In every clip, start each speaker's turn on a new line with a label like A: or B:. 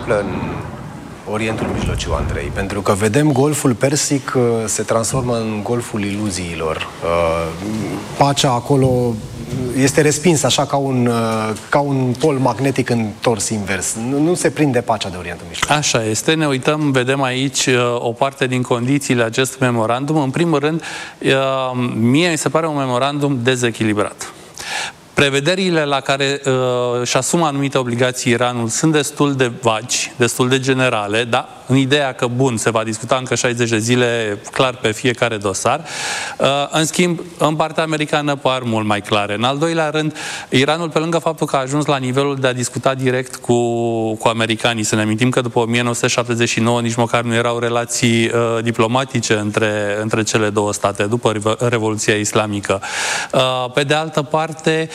A: întâmplă în Orientul Mijlociu, Andrei? Pentru că vedem Golful Persic se transformă în Golful Iluziilor. Pacea acolo este respinsă așa ca un pol magnetic întors invers. Nu se prinde pacea de Orientul Mijlociu.
B: Așa este. Ne uităm, vedem aici o parte din condițiile acestui memorandum. În primul rând, mie mi se pare un memorandum dezechilibrat. Prevederile la care își asumă anumite obligații Iranul sunt destul de vagi, destul de generale, da? În ideea că, bun, se va discuta încă 60 de zile clar pe fiecare dosar. În schimb, în partea americană par mult mai clare. În al doilea rând, Iranul, pe lângă faptul că a ajuns la nivelul de a discuta direct cu americanii, să ne amintim că după 1979 nici măcar nu erau relații diplomatice între cele două state, după Revoluția Islamică. Pe de altă parte,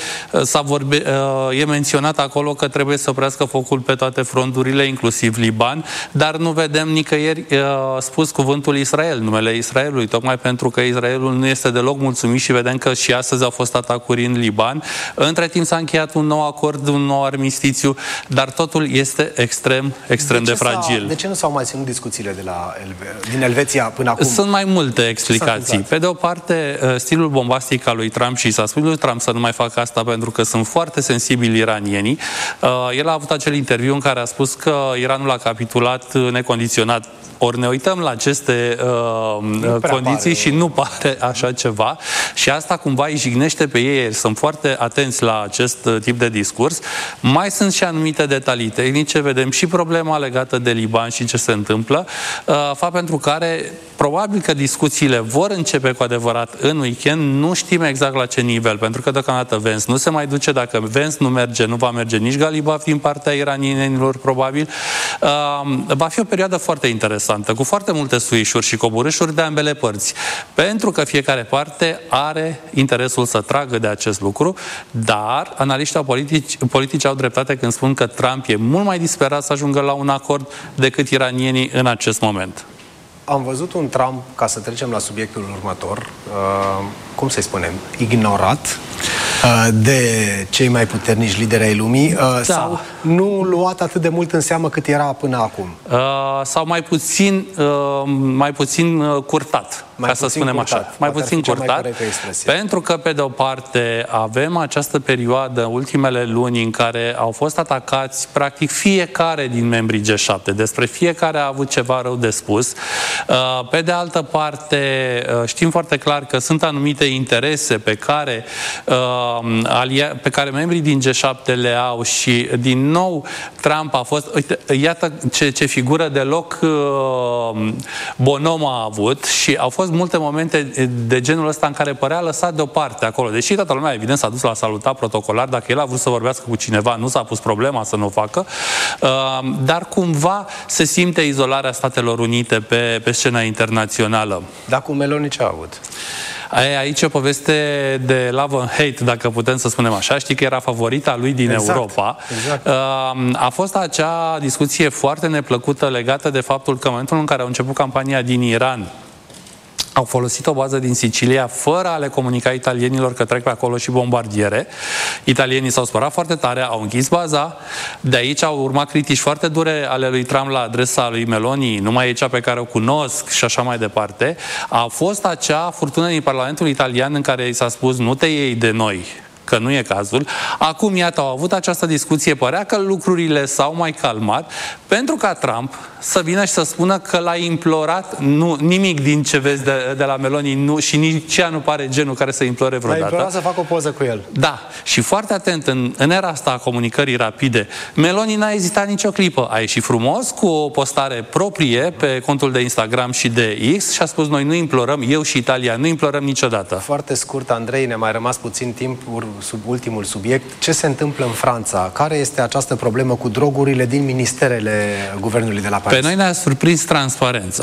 B: e menționat acolo că trebuie să oprească focul pe toate fronturile, inclusiv Liban, dar nu vedem nicăieri spus cuvântul Israel, numele Israelului, tocmai pentru că Israelul nu este deloc mulțumit și vedem că și astăzi au fost atacuri în Liban. Între timp s-a încheiat un nou acord, un nou armistițiu, dar totul este extrem de fragil.
A: De ce nu s-au mai ținut discuțiile din Elveția până acum?
B: Sunt mai multe explicații. Pe de o parte, stilul bombastic al lui Trump, și s-a spus lui Trump să nu mai facă asta pentru că sunt foarte sensibili iranienii. El a avut acel interviu în care a spus că Iranul a capitulat necondiționat. Ori ne uităm la aceste condiții și nu pare așa ceva. Și asta cumva îi jignește pe ei. Sunt foarte atenți la acest tip de discurs. Mai sunt și anumite detalii tehnice. Vedem și problema legată de Liban și ce se întâmplă. Fapt pentru care probabil că discuțiile vor începe cu adevărat în weekend. Nu știm exact la ce nivel. Pentru că deocamdată Vance nu se mai duce. Dacă Vance nu merge, nu va merge nici Galibaf din partea iranienilor, probabil. Va fi o perioadă foarte interesantă, cu foarte multe suișuri și coborâșuri de ambele părți. Pentru că fiecare parte are interesul să tragă de acest lucru, dar analiștii politici au dreptate când spun că Trump e mult mai disperat să ajungă la un acord decât iranienii în acest moment.
A: Am văzut un Trump, ca să trecem la subiectul următor, cum să-i spunem, ignorat de cei mai puternici lideri ai lumii, sau nu luat atât de mult în seamă cât era până acum?
B: Sau mai puțin curtat, ca să spunem așa. Mai puțin curtat, pentru că, pe de o parte, avem această perioadă, ultimele luni, în care au fost atacați, practic, fiecare din membrii G7. Despre fiecare a avut ceva rău de spus. Pe de altă parte, știm foarte clar că sunt anumite interese pe care membrii din G7 le au și, din nou, Trump a fost... Uite, iată ce figură deloc bonom a avut și au fost multe momente de genul ăsta în care părea lăsat deoparte acolo. Deși toată lumea, evident, s-a dus la salutat protocolar, dacă el a vrut să vorbească cu cineva, nu s-a pus problema să nu o facă, dar cumva se simte izolarea Statelor Unite pe scena internațională.
A: Dar cu Meloni ce a avut?
B: Aici e o poveste de love and hate, dacă putem să spunem așa. Știi că era favorita lui din Europa.
A: Exact.
B: A fost acea discuție foarte neplăcută legată de faptul că în momentul în care au început campania din Iran, au folosit o bază din Sicilia fără a le comunica italienilor că trec pe acolo și bombardiere. Italienii s-au spărat foarte tare, au închis baza. De aici au urmat critici foarte dure ale lui Trump la adresa lui Meloni, numai e cea pe care o cunosc și așa mai departe. A fost acea furtună din Parlamentul italian în care i s-a spus nu te iei de noi, că nu e cazul. Acum, iată, au avut această discuție, părea că lucrurile s-au mai calmat, pentru ca Trump să vină și să spună că l-a implorat, nimic din ce vezi de la Meloni, și nici ea nu pare genul care să implore vreodată.
A: L-a implorat să facă o poză cu el.
B: Da, și foarte atent, în era asta a comunicării rapide, Meloni n-a ezitat nicio clipă. A ieșit frumos cu o postare proprie pe contul de Instagram și de X și a spus, noi nu implorăm, eu și Italia nu implorăm niciodată.
A: Foarte scurt, Andrei, ne mai rămas puțin timp sub ultimul subiect. Ce se întâmplă în Franța? Care este această problemă cu drogurile din ministerele guvernului de la Paris?
B: Pe noi ne-a surprins transparența.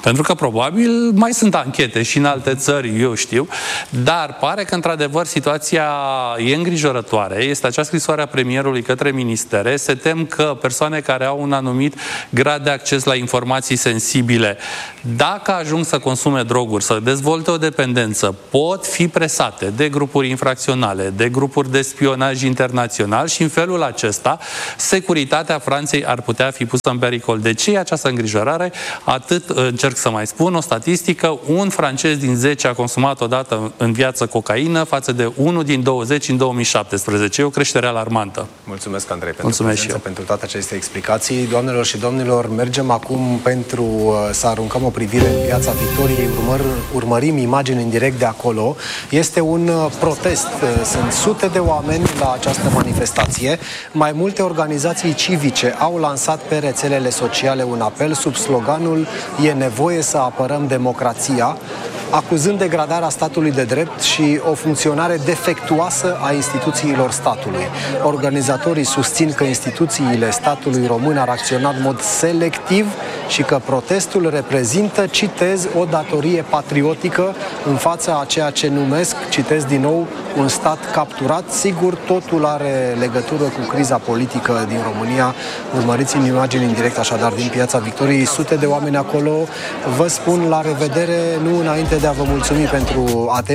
B: Pentru că probabil mai sunt anchete și în alte țări, eu știu, dar pare că într-adevăr situația e îngrijorătoare. Este acea scrisoare a premierului către ministere. Se tem că persoane care au un anumit grad de acces la informații sensibile, dacă ajung să consume droguri, să dezvolte o dependență, pot fi presate de grupuri infracționale, de grupuri de spionaj internațional și în felul acesta securitatea Franței ar putea fi pusă în pericol. De ce e această îngrijorare? Atât, încerc să mai spun, o statistică, un francez din 10 a consumat odată în viață cocaină față de 1 din 20 în 2017. E o creștere alarmantă.
A: Mulțumesc, Andrei, pentru toate aceste explicații. Doamnelor și domnilor, mergem acum pentru să aruncăm o privire în Piața Victoriei. Urmărim imagini în direct de acolo. Este un protest. Sunt sute de oameni la această manifestație. Mai multe organizații civice au lansat pe rețelele sociale un apel sub sloganul "E nevoie să apărăm democrația", acuzând degradarea statului de drept și o funcționare defectuoasă a instituțiilor statului. Organizatorii susțin că instituțiile statului român ar acționa în mod selectiv și că protestul reprezintă, citez, o datorie patriotică în fața a ceea ce numesc, citez din nou, un stat capturat. Sigur, totul are legătură cu criza politică din România. Urmăriți în imagini în direct, așadar, din Piața Victoriei. Sute de oameni acolo. Vă spun la revedere, nu înainte de a vă mulțumi pentru atenție.